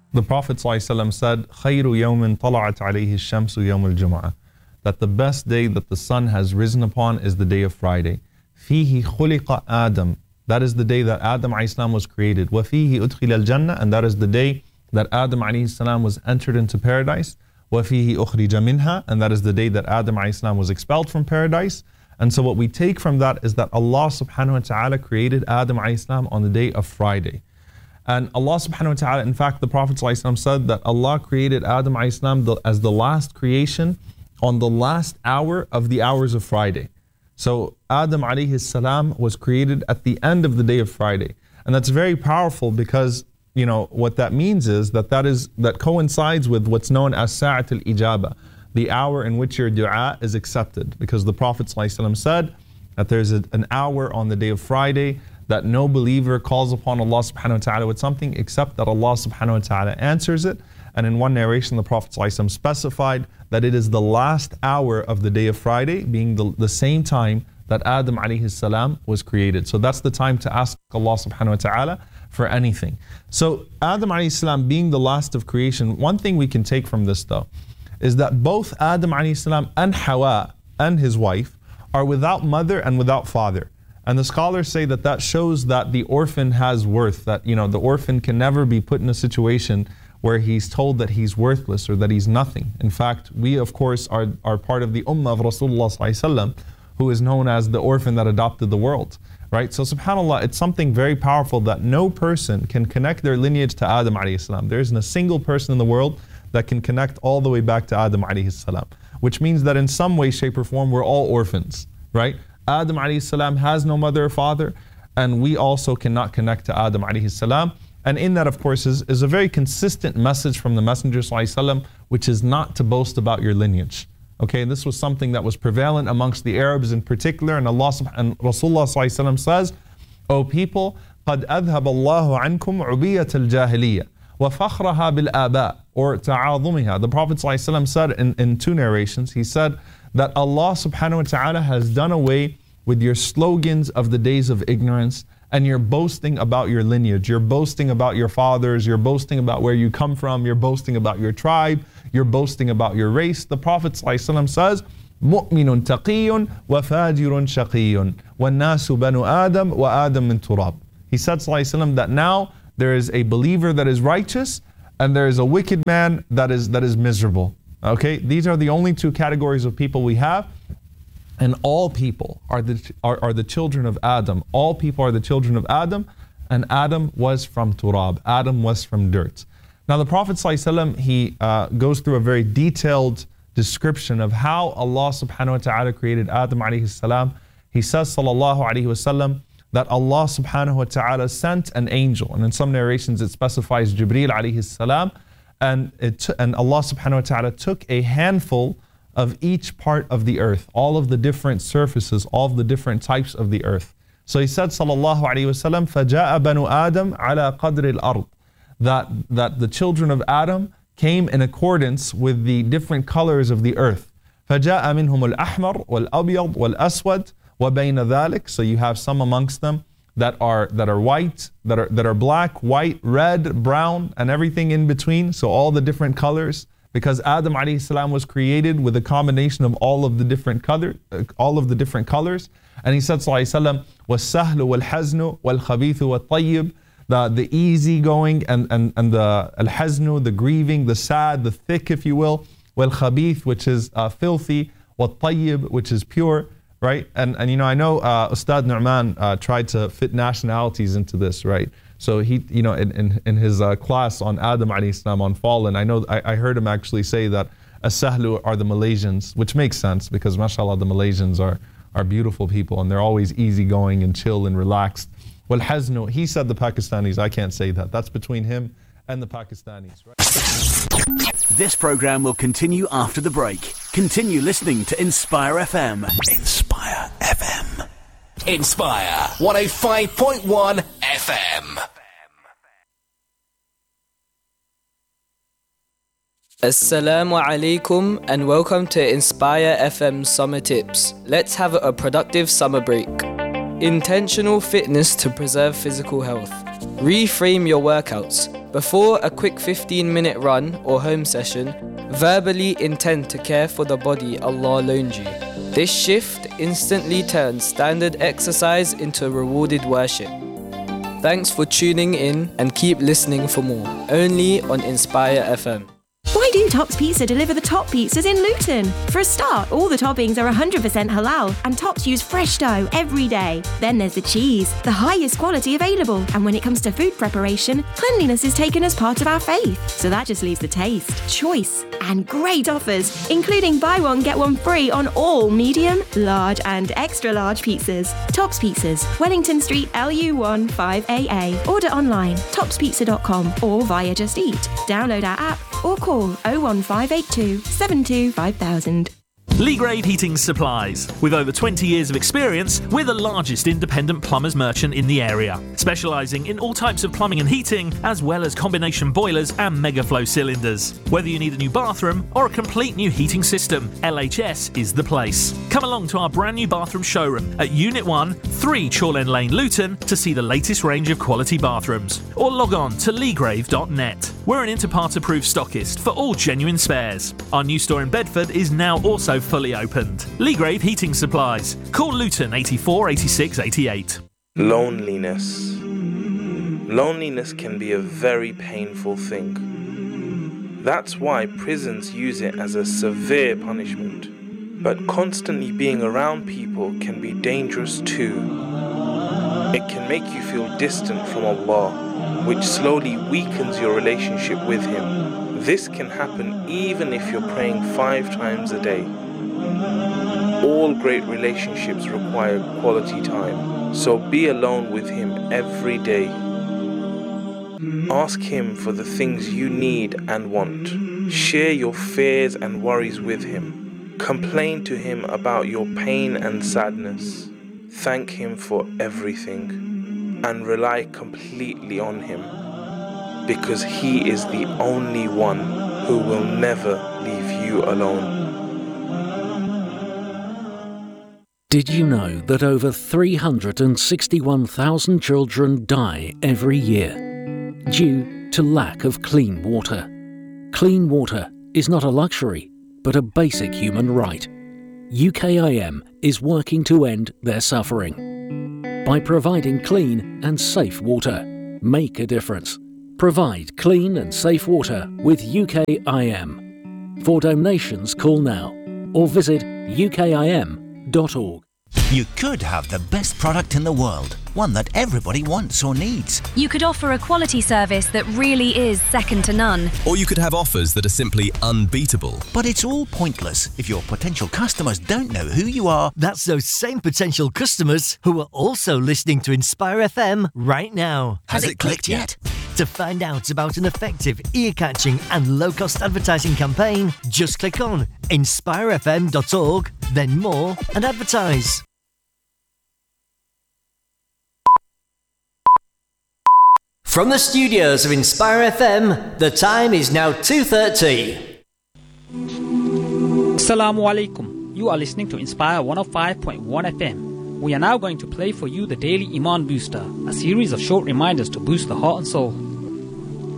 The Prophet ﷺ said, خَيْرُ يَوْمٍ طَلَعَتْ عَلَيْهِ الشَّمْسُ يَوْمُ الْجُمْعَةِ, that the best day that the sun has risen upon is the day of Friday. فِيهِ خُلِقَ آدَمْ, that is the day that Adam ﷺ was created. وَفِيهِ أُدْخِلَ الْجَنَّةِ, and that is the day that Adam ﷺ was entered into paradise. وَفِيهِ أُخْرِجَ مِنْهَا, and that is the day that Adam ﷺ was expelled from paradise. And so what we take from that is that Allah subhanahu wa ta'ala created Adam ﷺ on the day of Friday. And Allah subhanahu wa ta'ala, in fact, the Prophet ﷺ said that Allah created Adam ﷺ as the last creation on the last hour of the hours of Friday. So Adam alayhi salam was created at the end of the day of Friday. And that's very powerful because, you know, what that means is that coincides with what's known as Sa'at al-Ijaba, the hour in which your dua is accepted. Because the Prophet ﷺ said that there's an hour on the day of Friday that no believer calls upon Allah subhanahu wa ta'ala with something except that Allah subhanahu wa ta'ala answers it. And in one narration, the Prophet ﷺ specified that it is the last hour of the day of Friday, being the same time that Adam alayhi salam was created. So that's the time to ask Allah subhanahu wa ta'ala for anything. So Adam alayhi salam being the last of creation, one thing we can take from this though, is that both Adam alayhi salam and Hawa and his wife are without mother and without father. And the scholars say that that shows that the orphan has worth, that, you know, the orphan can never be put in a situation where he's told that he's worthless or that he's nothing. In fact, we of course are part of the ummah of Rasulullah sallallahu alaihi wasallam, who is known as the orphan that adopted the world, right? So subhanAllah, it's something very powerful that no person can connect their lineage to Adam alayhi salam. There isn't a single person in the world that can connect all the way back to Adam alayhi salam, which means that in some way, shape or form, we're all orphans, right? Adam alayhi salam has no mother or father, and we also cannot connect to Adam alayhi salam. And in that, of course, is a very consistent message from the Messenger sallallahu alaihi wasallam, which is not to boast about your lineage. Okay, and this was something that was prevalent amongst the Arabs in particular, and Rasulullah sallallahu alaihi wasallam says, "O people, قد أذهب الله عنكم عبية الجاهلية وفخرها بالآباء," or تعاظمها. The Prophet sallallahu alaihi wasallam said in two narrations, he said that Allah subhanahu wa ta'ala has done away with your slogans of the days of ignorance, and you're boasting about your lineage, you're boasting about your fathers, you're boasting about where you come from, you're boasting about your tribe, you're boasting about your race. The Prophet ﷺ says, مُؤْمِنٌ تَقِيٌّ وَفَاجِرٌ شَقِيٌّ وَالنَّاسُ بَنُ آدَمْ وَآدَمْ مِنْ تُرَابٍ. He said ﷺ that now there is a believer that is righteous and there is a wicked man that is miserable. Okay, these are the only two categories of people we have. And all people are the children of Adam. All people are the children of Adam, and Adam was from turab. Adam was from dirt. Now the Prophet ﷺ, he goes through a very detailed description of how Allah subhanahu wa ta'ala created Adam alayhi salam. He says sallallahu alayhi wasallam that Allah subhanahu wa ta'ala sent an angel, and in some narrations it specifies Jibreel alayhi salam, and Allah subhanahu wa ta'ala took a handful of each part of the earth, all of the different surfaces, all of the different types of the earth. So he said, sallallahu alayhi wasallam, فَجَاءَ بَنُ آدَمْ عَلَى قَدْرِ الْأَرْضِ, that the children of Adam came in accordance with the different colors of the earth. فَجَاءَ مِنْهُمُ الْأَحْمَرُ وَالْأَبْيَضُ وَالْأَسْوَدُ وَبَيْنَ ذَلِكَ. So you have some amongst them that are white, that are black, white, red, brown, and everything in between. So all the different colors. Because Adam alayhi salam was created with a combination of all of the different colors. And he said, sallallahu alayhi wa sallam, وَالسَّهْلُ وَالْحَزْنُ وَالْخَبِيثُ وَالطَّيِّبُ, the easygoing and the al-haznu, the grieving, the sad, the thick, if you will, wal-khabith, which is filthy, wat-tayyib, which is pure, right? And you know, I know Ustad Nu'man tried to fit nationalities into this, right? So he, you know, in his class on Adam alayhi salam, on fallen, I heard him actually say that as-sahlu are the Malaysians, which makes sense because mashallah the Malaysians are beautiful people and they're always easygoing and chill and relaxed. Well, haznu, he said the Pakistanis, I can't say that. That's between him and the Pakistanis, right? This program will continue after the break. Continue listening to Inspire FM. Inspire FM. Inspire 105.1 FM. Assalamu alaikum and welcome to Inspire FM Summer Tips. Let's have a productive summer break. Intentional fitness to preserve physical health. Reframe your workouts. Before a quick 15-minute run or home session, verbally intend to care for the body Allah loaned you. This shift instantly turns standard exercise into rewarded worship. Thanks for tuning in and keep listening for more. Only on Inspire FM. Why do Tops Pizza deliver the top pizzas in Luton? For a start, all the toppings are 100% halal and Tops use fresh dough every day. Then there's the cheese, the highest quality available. And when it comes to food preparation, cleanliness is taken as part of our faith. So that just leaves the taste, choice, and great offers, including buy one, get one free on all medium, large, and extra large pizzas. Tops Pizzas, Wellington Street, LU1 5AA. Order online, topspizza.com or via Just Eat. Download our app or call 01582 72 5000. Leagrave Heating Supplies. With over 20 years of experience, we're the largest independent plumbers merchant in the area, specialising in all types of plumbing and heating, as well as combination boilers and megaflow cylinders. Whether you need a new bathroom or a complete new heating system, LHS is the place. Come along to our brand new bathroom showroom at Unit 1, 3 Chorlend Lane, Luton, to see the latest range of quality bathrooms. Or log on to leagrave.net. We're an Interpart approved stockist for all genuine spares. Our new store in Bedford is now also fully opened. Leagrave Heating Supplies. Call Luton 84 86 88. Loneliness. Loneliness can be a very painful thing. That's why prisons use it as a severe punishment. But constantly being around people can be dangerous too. It can make you feel distant from Allah, which slowly weakens your relationship with Him. This can happen even if you're praying 5 times a day. All great relationships require quality time, so be alone with Him every day. Ask Him for the things you need and want. Share your fears and worries with Him. Complain to Him about your pain and sadness. Thank Him for everything and rely completely on Him, because He is the only one who will never leave you alone. Did you know that over 361,000 children die every year due to lack of clean water? Clean water is not a luxury, but a basic human right. UKIM is working to end their suffering. By providing clean and safe water, make a difference. Provide clean and safe water with UKIM. For donations, call now or visit ukim.org. You could have the best product in the world, one that everybody wants or needs. You could offer a quality service that really is second to none. Or you could have offers that are simply unbeatable. But it's all pointless if your potential customers don't know who you are. That's those same potential customers who are also listening to Inspire FM right now. Has it clicked yet? To find out about an effective, ear-catching and low-cost advertising campaign, just click on inspirefm.org, then more, and advertise. From the studios of Inspire FM, the time is now 2:30. Assalamu alaikum. You are listening to Inspire 105.1 FM. We are now going to play for you the Daily Iman Booster, a series of short reminders to boost the heart and soul.